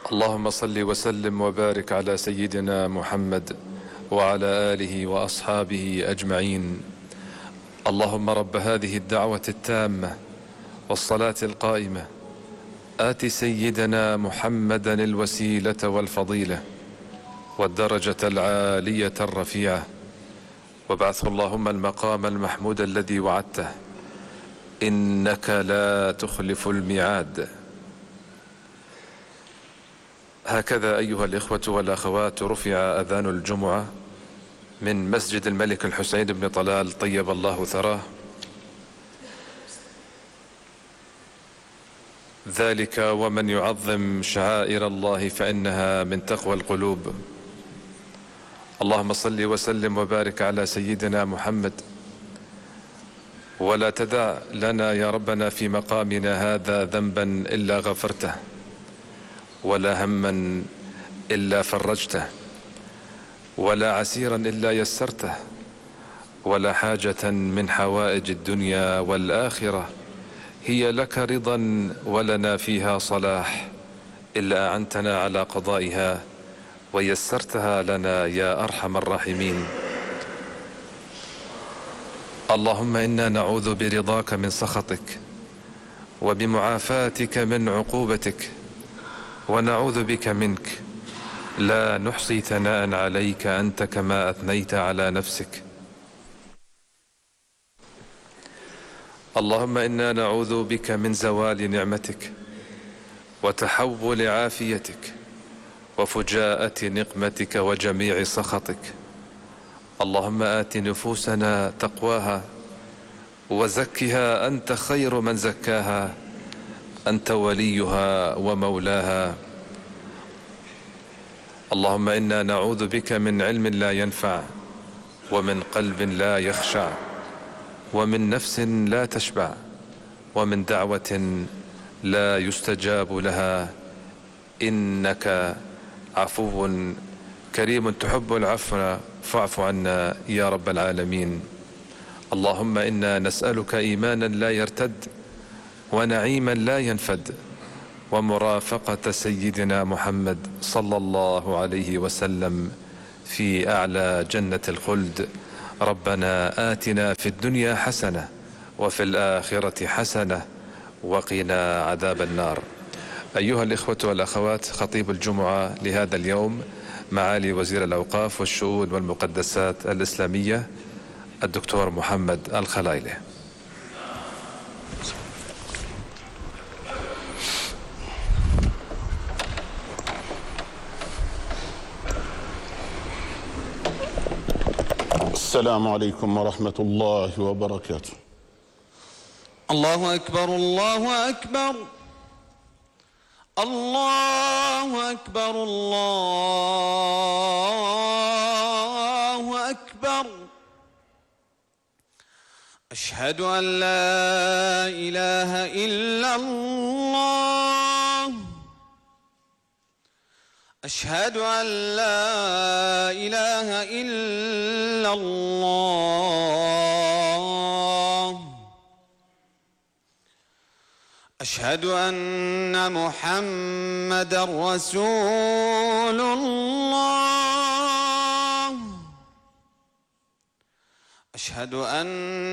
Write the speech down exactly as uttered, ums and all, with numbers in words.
اللهم صل وسلم وبارك على سيدنا محمد وعلى آله وأصحابه أجمعين. اللهم رب هذه الدعوة التامة والصلاة القائمة آت سيدنا محمدا الوسيلة والفضيلة والدرجة العالية الرفيعة، وابعثه اللهم المقام المحمود الذي وعدته، إنك لا تخلف الميعاد. هكذا أيها الإخوة والأخوات رفع أذان الجمعة من مسجد الملك الحسين بن طلال طيب الله ثراه، ذلك ومن يعظم شعائر الله فإنها من تقوى القلوب. اللهم صل وسلم وبارك على سيدنا محمد، ولا تدع لنا يا ربنا في مقامنا هذا ذنبا إلا غفرته، ولا هما إلا فرجته، ولا عسيرا إلا يسرته، ولا حاجة من حوائج الدنيا والآخرة هي لك رضا ولنا فيها صلاح إلا أعنتنا على قضائها ويسرتها لنا يا أرحم الراحمين. اللهم إنا نعوذ برضاك من سخطك وبمعافاتك من عقوبتك، ونعوذ بك منك لا نحصي ثناء عليك أنت كما أثنيت على نفسك. اللهم إنا نعوذ بك من زوال نعمتك وتحول عافيتك وفجاءة نقمتك وجميع سخطك. اللهم آت نفوسنا تقواها وزكها أنت خير من زكاها، أنت وليها ومولاها. اللهم إنا نعوذ بك من علم لا ينفع، ومن قلب لا يخشع، ومن نفس لا تشبع، ومن دعوة لا يستجاب لها، إنك عفو كريم تحب العفو فاعف عنا يا رب العالمين. اللهم إنا نسألك إيمانا لا يرتد، ونعيما لا ينفد، ومرافقة سيدنا محمد صلى الله عليه وسلم في أعلى جنة الخلد. ربنا آتنا في الدنيا حسنة وفي الآخرة حسنة وقنا عذاب النار. أيها الإخوة والأخوات، خطيب الجمعة لهذا اليوم معالي وزير الأوقاف والشؤون والمقدسات الإسلامية الدكتور محمد الخلايلي. السلام عليكم ورحمة الله وبركاته. الله أكبر الله أكبر الله أكبر الله أكبر. أشهد أن لا إله إلا الله، أشهد أن لا إله إلا الله، أشهد أن محمدًا رسول الله، أشهد أن